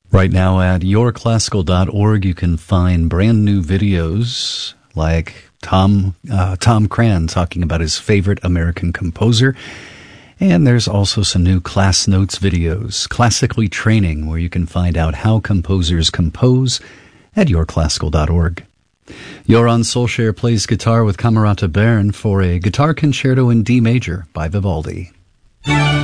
Right now at yourclassical.org, you can find brand new videos like Tom Cran talking about his favorite American composer. And there's also some new class notes videos, Classically Training, where you can find out how composers compose at yourclassical.org. Joran Solskjaer plays guitar with Camerata Bern for a guitar concerto in D major by Vivaldi.